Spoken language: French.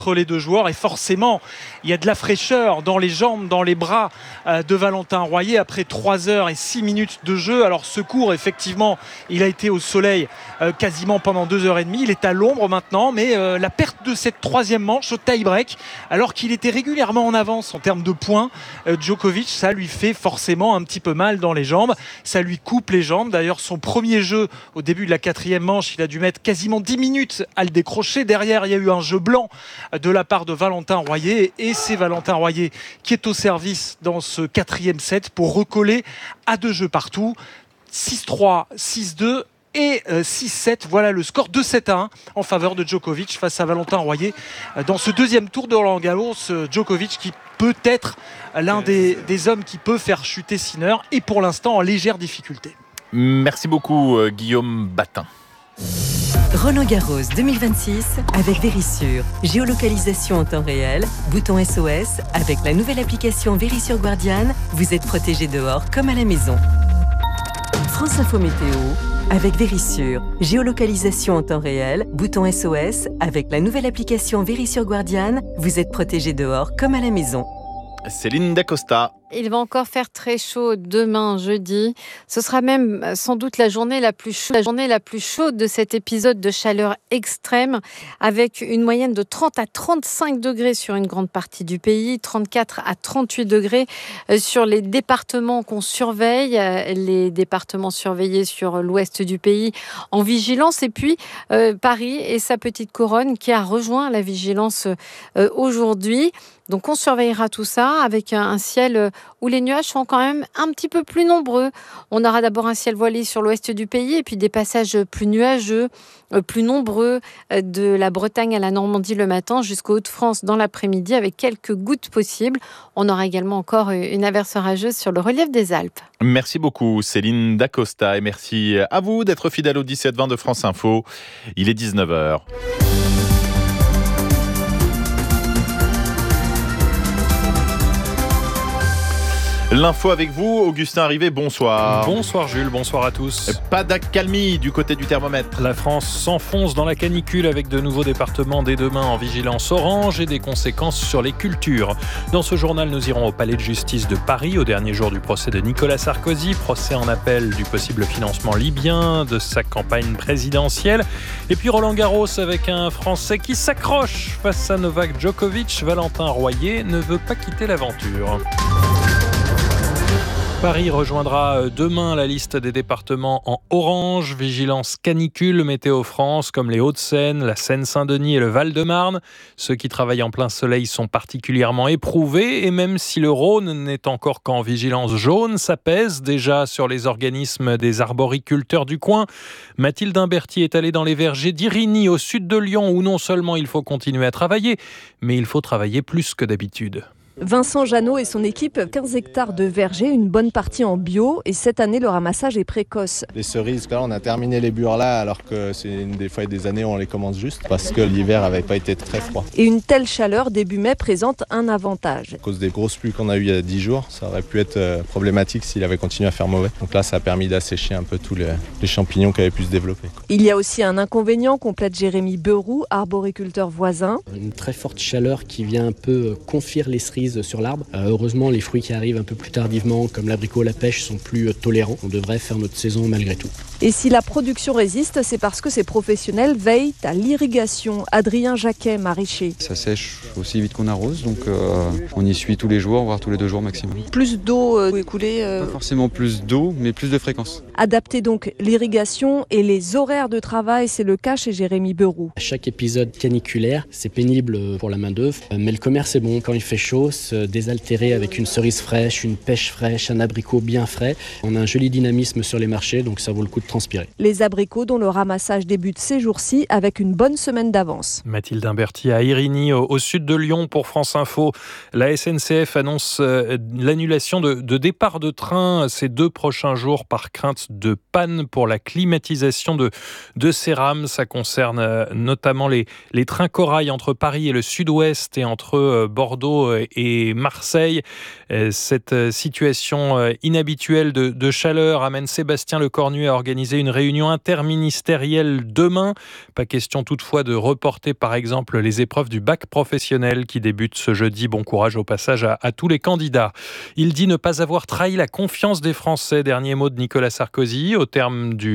entre les deux joueurs et forcément il y a de la fraîcheur dans les jambes, dans les bras de Valentin Royer après 3 heures et 6 minutes de jeu. Alors ce cours, effectivement, il a été au soleil quasiment pendant 2 heures et demie, il est à l'ombre maintenant, mais la perte de cette 3e manche au tie-break, alors qu'il était régulièrement en avance en termes de points, Djokovic, ça lui fait forcément un petit peu mal dans les jambes, ça lui coupe les jambes. D'ailleurs son premier jeu au début de la 4e manche, il a dû mettre quasiment 10 minutes à le décrocher. Derrière il y a eu un jeu blanc de la part de Valentin Royer et c'est Valentin Royer qui est au service dans ce 4e set pour recoller à 2 jeux partout. 6-3, 6-2 et 6-7. Voilà le score, 2-7-1 en faveur de Djokovic face à Valentin Royer dans ce 2e tour de Roland Garros. Djokovic qui peut être l'un des hommes qui peut faire chuter Sinner et pour l'instant en légère difficulté. Merci beaucoup Guillaume Batin. Roland Garros 2026 avec Verisure. Géolocalisation en temps réel, bouton SOS. Avec la nouvelle application Verisure Guardian, vous êtes protégé dehors comme à la maison. France Info Météo avec Verisure. Géolocalisation en temps réel, bouton SOS. Avec la nouvelle application Verisure Guardian, vous êtes protégé dehors comme à la maison. Céline Dacosta. Il va encore faire très chaud demain, jeudi. Ce sera même sans doute la journée la plus chaude de cet épisode de chaleur extrême, avec une moyenne de 30 à 35 degrés sur une grande partie du pays, 34 à 38 degrés sur les départements qu'on surveille, les départements surveillés sur l'ouest du pays en vigilance, et puis Paris et sa petite couronne qui a rejoint la vigilance aujourd'hui. Donc on surveillera tout ça avec un ciel où les nuages sont quand même un petit peu plus nombreux. On aura d'abord un ciel voilé sur l'ouest du pays et puis des passages plus nuageux, plus nombreux de la Bretagne à la Normandie le matin jusqu'aux Hauts-de-France dans l'après-midi avec quelques gouttes possibles. On aura également encore une averse orageuse sur le relief des Alpes. Merci beaucoup Céline Dacosta et merci à vous d'être fidèle au 17-20 de France Info. Il est 19h. L'info avec vous, Augustin Rivet, bonsoir. Bonsoir Jules, bonsoir à tous. Pas d'accalmie du côté du thermomètre. La France s'enfonce dans la canicule avec de nouveaux départements dès demain en vigilance orange et des conséquences sur les cultures. Dans ce journal, nous irons au Palais de justice de Paris au dernier jour du procès de Nicolas Sarkozy, procès en appel du possible financement libyen de sa campagne présidentielle. Et puis Roland Garros avec un Français qui s'accroche face à Novak Djokovic. Valentin Royer ne veut pas quitter l'aventure. Paris rejoindra demain la liste des départements en orange, vigilance canicule, Météo France, comme les Hauts-de-Seine, la Seine-Saint-Denis et le Val-de-Marne. Ceux qui travaillent en plein soleil sont particulièrement éprouvés et même si le Rhône n'est encore qu'en vigilance jaune, ça pèse déjà sur les organismes des arboriculteurs du coin. Mathilde Imberti est allée dans les vergers d'Irigny, au sud de Lyon, où non seulement il faut continuer à travailler, mais il faut travailler plus que d'habitude. Vincent Jeannot et son équipe, 15 hectares de vergers, une bonne partie en bio, et cette année le ramassage est précoce. Les cerises, là, on a terminé les bures là, alors que c'est des fois des années où on les commence juste, parce que l'hiver n'avait pas été très froid. Et une telle chaleur début mai présente un avantage. À cause des grosses pluies qu'on a eues il y a 10 jours, ça aurait pu être problématique s'il avait continué à faire mauvais. Donc là, ça a permis d'assécher un peu tous les champignons qui avaient pu se développer. Il y a aussi un inconvénient, complète Jérémy Beroux, arboriculteur voisin. Une très forte chaleur qui vient un peu confire les cerises sur l'arbre. Heureusement, les fruits qui arrivent un peu plus tardivement, comme l'abricot, la pêche, sont plus tolérants. On devrait faire notre saison malgré tout. Et si la production résiste, c'est parce que ces professionnels veillent à l'irrigation. Adrien Jacquet, maraîcher. Ça sèche aussi vite qu'on arrose, donc on y suit tous les jours, voire tous les 2 jours maximum. Plus d'eau écoulée Pas forcément plus d'eau, mais plus de fréquence. Adapter donc l'irrigation et les horaires de travail, c'est le cas chez Jérémy Beroux. À chaque épisode caniculaire, c'est pénible pour la main-d'œuvre, mais le commerce est bon. Quand il fait chaud, se désaltérer avec une cerise fraîche, une pêche fraîche, un abricot bien frais. On a un joli dynamisme sur les marchés, donc ça vaut le coup de transpirer. Les abricots dont le ramassage débute ces jours-ci avec une bonne semaine d'avance. Mathilde Imberti à Irigny, au sud de Lyon pour France Info. La SNCF annonce l'annulation de départ de train ces 2 prochains jours par crainte de panne pour la climatisation de ces rames. Ça concerne notamment les trains Corail entre Paris et le sud-ouest et entre Bordeaux et et Marseille. Cette situation inhabituelle de chaleur amène Sébastien Lecornu à organiser une réunion interministérielle demain. Pas question toutefois de reporter par exemple les épreuves du bac professionnel qui débutent ce jeudi. Bon courage au passage à tous les candidats. Il dit ne pas avoir trahi la confiance des Français. Dernier mot de Nicolas Sarkozy au terme du